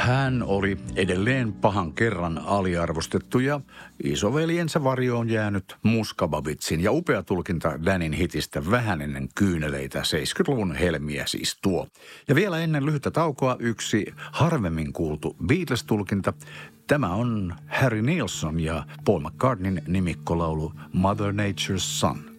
Hän oli edelleen pahan kerran aliarvostettu ja isoveljensä varjoon jäänyt Muskababitsin ja upea tulkinta Danin hitistä vähän ennen kyyneleitä, 70-luvun helmiä siis tuo. Ja vielä ennen lyhyttä taukoa yksi harvemmin kuultu Beatles-tulkinta. Tämä on Harry Nilsson ja Paul McCartneyn nimikkolaulu Mother Nature's Son.